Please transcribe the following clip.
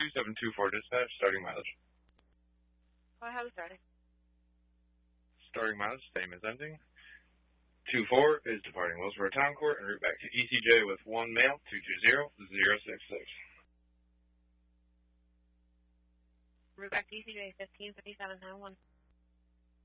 2724 dispatch, starting mileage. Go ahead with starting. Starting mileage, same as ending. 24 is departing Willsboro Town Court en route back to ECJ with one male, 220066. Route back to ECJ, 155791.